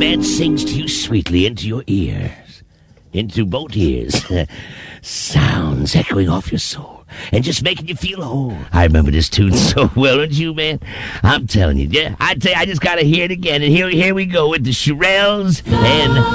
man sings to you sweetly into your ears, into both ears, sounds echoing off your soul and just making you feel whole. I remember this tune so well, don't you, man? I'm telling you, yeah. I just gotta hear it again, and here we go with the Shirelles and